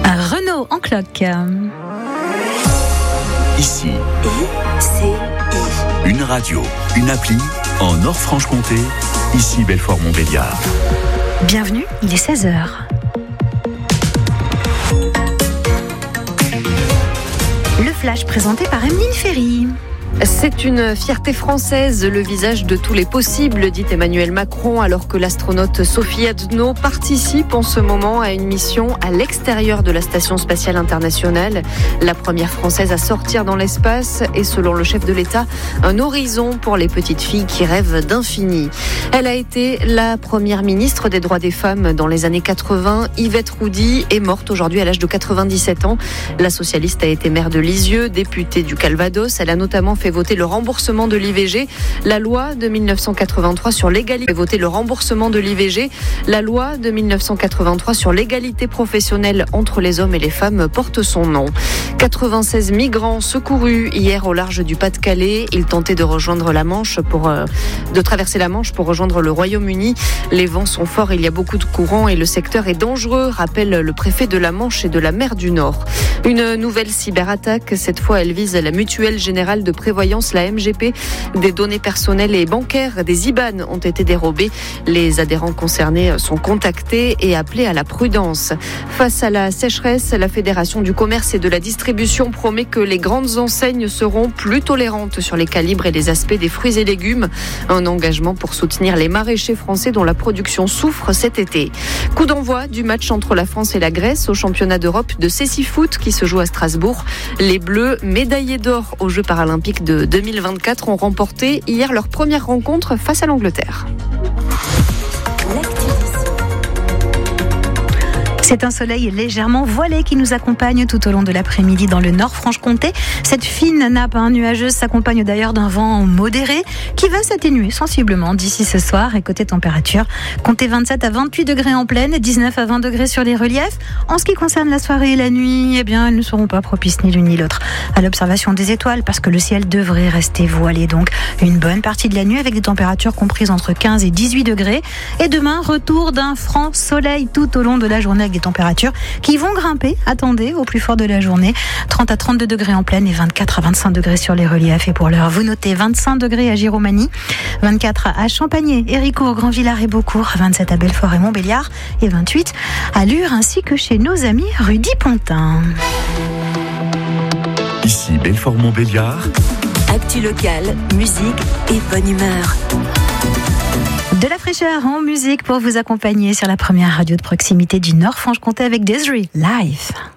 Renaud en cloque. Ici, une radio, une appli, en Nord-Franche-Comté, ici Belfort-Montbéliard. Bienvenue, il est 16h. Le flash présenté par Emeline Ferry. C'est une fierté française, le visage de tous les possibles, dit Emmanuel Macron, alors que l'astronaute Sophie Adno participe en ce moment à une mission à l'extérieur de la Station spatiale internationale. La première française à sortir dans l'espace et, selon le chef de l'État, un horizon pour les petites filles qui rêvent d'infini. Elle a été la première ministre des droits des femmes dans les années 80. Yvette Roudy est morte aujourd'hui à l'âge de 97 ans. La socialiste a été maire de Lisieux, députée du Calvados. Elle a notamment fait voter le remboursement de l'IVG. La loi de 1983 sur l'égalité fait voter le remboursement de l'IVG. La loi de 1983 sur l'égalité professionnelle entre les hommes et les femmes porte son nom. 96 migrants secourus hier au large du Pas-de-Calais. Ils tentaient de rejoindre la Manche de traverser la Manche pour rejoindre le Royaume-Uni. Les vents sont forts, il y a beaucoup de courants et le secteur est dangereux, rappelle le préfet de la Manche et de la mer du Nord. Une nouvelle cyberattaque, cette fois elle vise la Mutuelle Générale de Prévoyance, la MGP. Des données personnelles et bancaires, des IBAN ont été dérobées. Les adhérents concernés sont contactés et appelés à la prudence. Face à la sécheresse, la Fédération du commerce et de la distribution promet que les grandes enseignes seront plus tolérantes sur les calibres et les aspects des fruits et légumes. Un engagement pour soutenir les maraîchers français dont la production souffre cet été. Coup d'envoi du match entre la France et la Grèce au championnat d'Europe de cécifoot qui se joue à Strasbourg. Les Bleus, médaillés d'or aux Jeux paralympiques de 2024, ont remporté hier leur première rencontre face à l'Angleterre. C'est un soleil légèrement voilé qui nous accompagne tout au long de l'après-midi dans le Nord-Franche-Comté. Cette fine nappe nuageuse s'accompagne d'ailleurs d'un vent modéré qui va s'atténuer sensiblement d'ici ce soir. Et côté température, comptez 27 à 28 degrés en plaine, 19 à 20 degrés sur les reliefs. En ce qui concerne la soirée et la nuit, elles ne seront pas propices ni l'une ni l'autre à l'observation des étoiles parce que le ciel devrait rester voilé. Donc une bonne partie de la nuit avec des températures comprises entre 15 et 18 degrés. Et demain, retour d'un franc soleil tout au long de la journée avec des températures qui vont grimper, attendez, au plus fort de la journée, 30 à 32 degrés en plaine et 24 à 25 degrés sur les reliefs. Et pour l'heure, vous notez 25 degrés à Giromagny, 24 à Champagné, Héricourt, Grandvillars et Beaucourt, 27 à Belfort et Montbéliard et 28 à Lure ainsi que chez nos amis Rudy-Pontin. Ici Belfort-Montbéliard. Actu locale, musique et bonne humeur. De la fraîcheur en musique pour vous accompagner sur la première radio de proximité du Nord-Franche-Comté avec Desiree Live.